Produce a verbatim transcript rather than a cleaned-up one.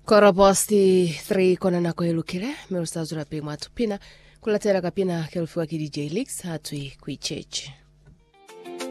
Korobosti three kona na kuhelukire Merusta zura pe mwatupina kulatera kapina kelfuwa ki D J Leaks hatui kuicheche.